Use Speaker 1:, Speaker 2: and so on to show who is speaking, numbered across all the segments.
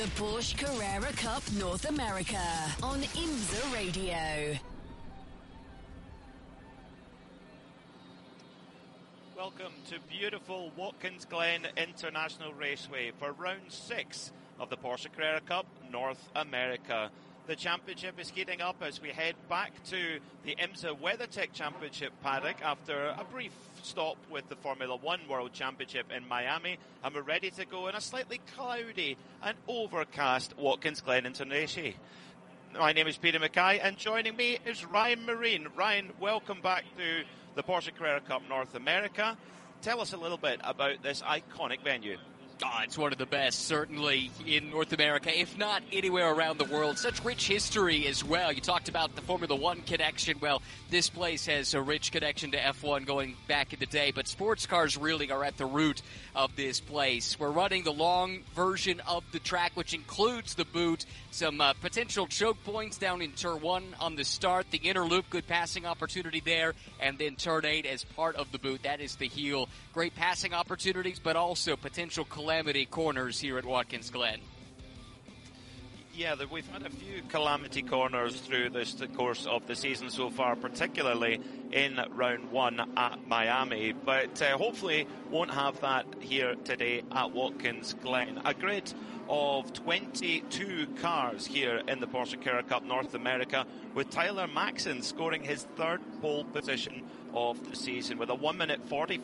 Speaker 1: The Porsche Carrera Cup North America on IMSA Radio.
Speaker 2: Welcome to beautiful Watkins Glen International Raceway for round 6 of the Porsche Carrera Cup North America. The championship is heating up as we head back to the IMSA WeatherTech Championship paddock after a brief stop with the Formula One World Championship in Miami, and we're ready to go in a slightly cloudy and overcast Watkins Glen International. My name is Peter Mackay, and joining me is Ryan Marine. Ryan, welcome back to the Porsche Carrera Cup North America. Tell us a little bit about this iconic venue.
Speaker 3: Oh, it's one of the best, certainly in North America, if not anywhere around the world. Such rich history as well. You talked about the Formula One connection. Well, this place has a rich connection to F1 going back in the day, but sports cars really are at the root of this place. We're running the long version of the track, which includes the boot, some potential choke points down in Turn 1 on the start, the inner loop, good passing opportunity there, and then Turn 8 as part of the boot. That is the heel. Great passing opportunities, but also potential calamity corners here at Watkins Glen.
Speaker 2: Yeah, we've had a few calamity corners through the course of the season so far, particularly in round 1 at Miami, but hopefully won't have that here today at Watkins Glen. A grid of 22 cars here in the Porsche Carrera Cup North America, with Tyler Maxson scoring his third pole position of the season with a 1 minute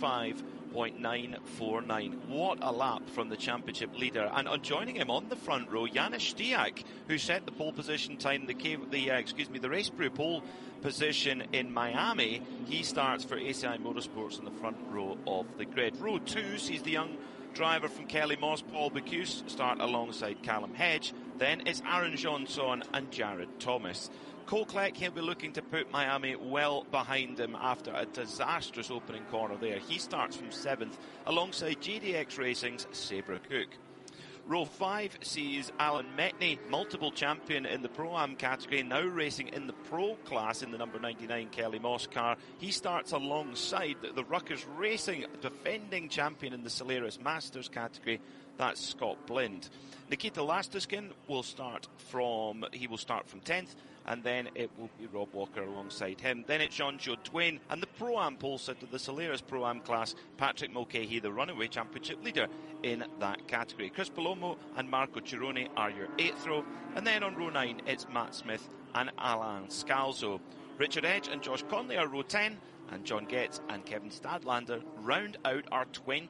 Speaker 2: 45.949. What a lap from the championship leader. And on joining him on the front row, Janis Stiak, who set the pole position time, the Race Brew pole position in Miami. He starts for ACI Motorsports in the front row of the grid. Row 2 sees the young driver from Kelly Moss, Paul Bocuse, start alongside Callum Hedge. Then it's Aaron Johnson and Jared Thomas. Cole Kleck, he'll be looking to put Miami well behind him after a disastrous opening corner there. He starts from 7th alongside GDX Racing's Sabre Cook. Row 5 sees Alan Metney, multiple champion in the Pro-Am category, now racing in the Pro class in the number 99 Kelly Moss car. He starts alongside the Ruckers Racing defending champion in the Solaris Masters category. That's Scott Blind. Nikita Lastuskin will start from 10th, and then it will be Rob Walker alongside him. Then it's Jean-Jo Duane, and the Pro-Am pole sitter, the Solaris Pro-Am class, Patrick Mulcahy, the runaway championship leader in that category. Chris Palomo and Marco Cironi are your 8th row, and then on row 9, it's Matt Smith and Alain Scalzo. Richard Edge and Josh Conley are row 10, and John Getz and Kevin Stadlander round out our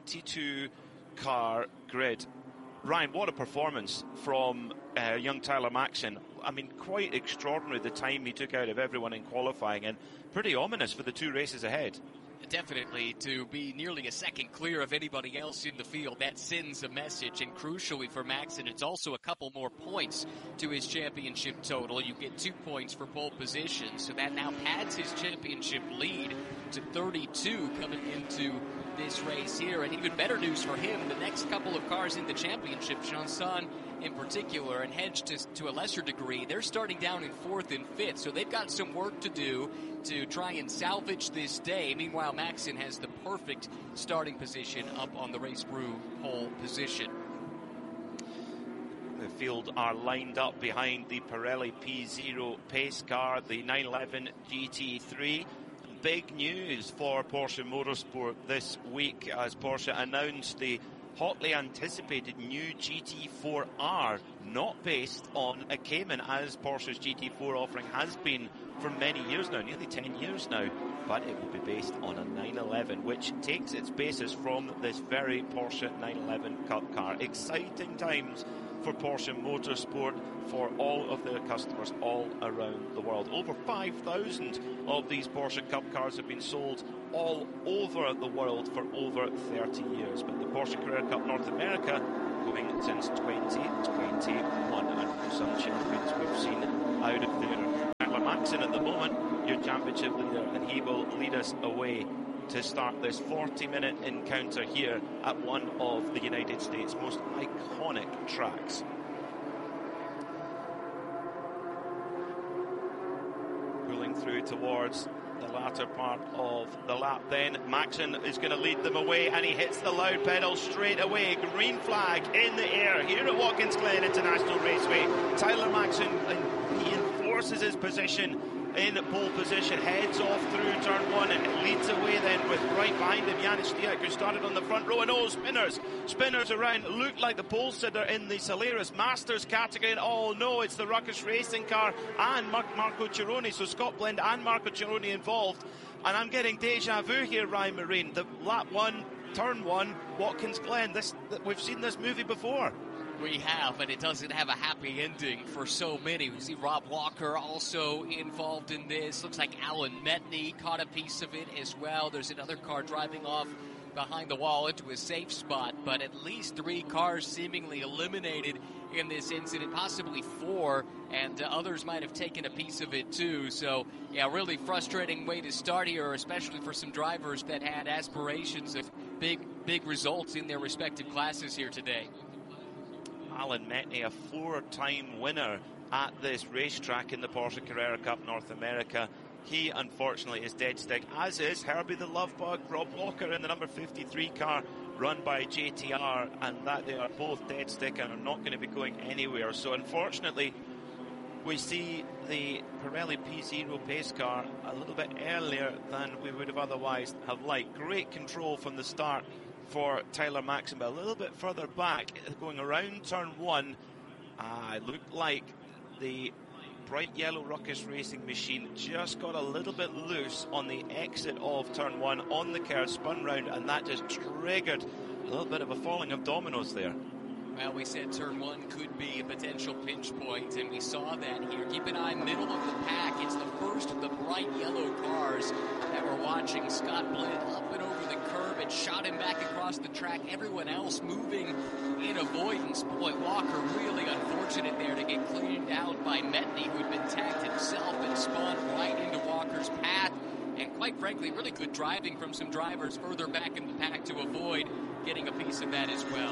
Speaker 2: 22-car grid. Ryan, what a performance from young Tyler Maxson. I mean, quite extraordinary the time he took out of everyone in qualifying, and pretty ominous for the 2 races ahead.
Speaker 3: Definitely, to be nearly a second clear of anybody else in the field, that sends a message, and crucially for Maxson, it's also a couple more points to his championship total. You get 2 points for pole position, so that now pads his championship lead to 32 coming into this race here. And even better news for him, the next couple of cars in the championship, Janson in particular, and Hedge to a lesser degree, they're starting down in 4th and 5th, so they've got some work to do to try and salvage this day. Meanwhile, Maxson has the perfect starting position up on the Race Brew pole position.
Speaker 2: The field are lined up behind the Pirelli P0 pace car, the 911 GT3. Big news for Porsche Motorsport this week as Porsche announced the hotly anticipated new GT4R, not based on a Cayman as Porsche's GT4 offering has been for many years now, nearly 10 years now, but it will be based on a 911, which takes its basis from this very Porsche 911 Cup car. Exciting times for Porsche Motorsport for all of their customers all around the world. Over 5,000 of these Porsche Cup cars have been sold all over the world for over 30 years. But the Porsche Carrera Cup North America going since 2021, and for some champions we've seen out of there. Tyler Maxson at the moment, your championship leader, and he will lead us away to start this 40-minute encounter here at one of the United States' most iconic tracks. Pulling through towards the latter part of the lap. Then Maxson is going to lead them away, and he hits the loud pedal straight away. Green flag in the air here at Watkins Glen International Raceway. Tyler Maxson, he enforces his position in pole position, heads off through turn 1 and leads away then with right behind him Janis Stiak, who started on the front row. And spinners around, look like the pole sitter in the Solaris Masters category. And oh no, it's the Ruckus Racing car and Marco Cironi, so Scott Blend and Marco Cironi involved. And I'm getting deja vu here, Ryan Marine. The lap 1, turn 1, Watkins Glen. We've seen this movie before.
Speaker 3: We have, and it doesn't have a happy ending for so many. We see Rob Walker also involved in this. Looks like Alan Metney caught a piece of it as well. There's another car driving off behind the wall into a safe spot, but at least 3 cars seemingly eliminated in this incident, possibly 4, and others might have taken a piece of it too. So, yeah, really frustrating way to start here, especially for some drivers that had aspirations of big results in their respective classes here today.
Speaker 2: Alan Metney, a 4-time winner at this racetrack in the Porsche Carrera Cup North America. He, unfortunately, is dead stick, as is Herbie the Lovebug, Rob Walker in the number 53 car run by JTR, and that they are both dead stick and are not going to be going anywhere. So, unfortunately, we see the Pirelli P0 pace car a little bit earlier than we would have otherwise have liked. Great control from the start for Tyler Maxson, but a little bit further back, going around turn 1, it looked like the bright yellow Ruckus Racing machine just got a little bit loose on the exit of turn 1 on the curve, spun round, and that just triggered a little bit of a falling of dominoes there.
Speaker 3: Well, we said turn 1 could be a potential pinch point, and we saw that here. Keep an eye middle of the pack. It's the first of the bright yellow cars that we're watching. Scott Blend up and over the curb and shot him back across the track. Everyone else moving in avoidance. Boy, Walker really unfortunate there to get cleaned out by Metney, who'd been tagged himself and spun right into Walker's path. And quite frankly, really good driving from some drivers further back in the pack to avoid getting a piece of that as well.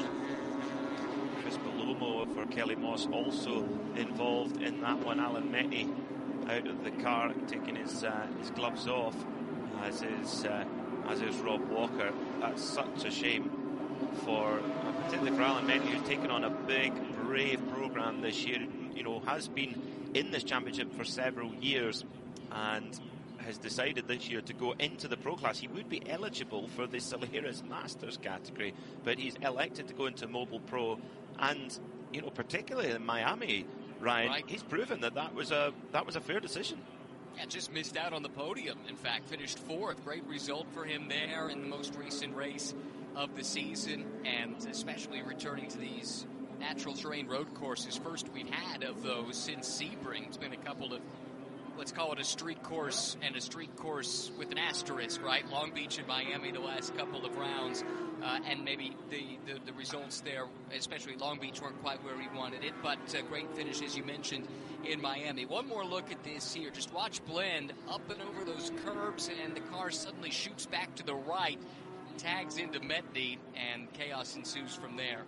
Speaker 2: Chris Palomo for Kelly Moss also involved in that one. Alan Metney out of the car, taking his gloves off, as is Rob Walker. That's such a shame for particularly for Alan Metney, who's taken on a big, brave program this year. You know, has been in this championship for several years, and has decided this year to go into the Pro Class. He would be eligible for the Solaris Masters category, but he's elected to go into Mobile Pro, and you know, particularly in Miami, Ryan, right, he's proven that was a fair decision.
Speaker 3: Yeah, just missed out on the podium. In fact, finished 4th. Great result for him there in the most recent race of the season, and especially returning to these natural terrain road courses. First we've had of those since Sebring. It's been a couple of, let's call it a street course, and a street course with an asterisk, right? Long Beach and Miami the last couple of rounds, and maybe the results there, especially Long Beach, weren't quite where we wanted it, but great finish, as you mentioned, in Miami. One more look at this here. Just watch Blend up and over those curbs, and the car suddenly shoots back to the right, tags into Metney, and chaos ensues from there.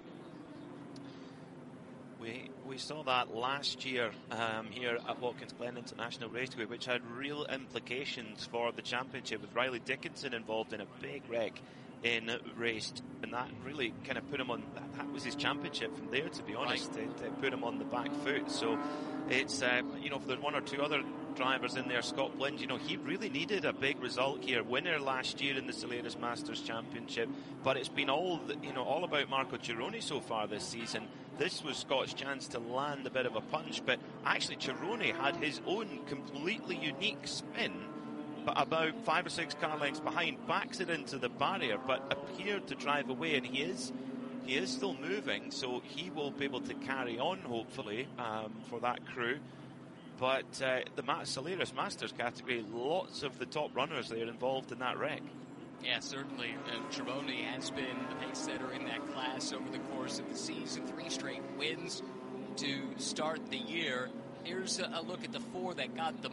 Speaker 2: We saw that last year here at Watkins Glen International Raceway, which had real implications for the championship, with Riley Dickinson involved in a big wreck in race, and that really kind of put him on, that was his championship from there, to be honest. Right. It put him on the back foot. So it's, you know, if there's one or two other drivers in there, Scott Blend, you know, he really needed a big result here. Winner last year in the Solaris Masters Championship, but it's been all about Marco Cironi so far this season. This was Scott's chance to land a bit of a punch, but actually Cironi had his own completely unique spin, but about 5 or 6 car lengths behind, backs it into the barrier, but appeared to drive away, and he is still moving, so he will be able to carry on, hopefully, for that crew. But the Solaris Masters category, lots of the top runners there involved in that wreck.
Speaker 3: Yeah, certainly. Cironi has been the pace setter in that class over the course of the season. 3 straight wins to start the year. Here's a look at the 4 that got the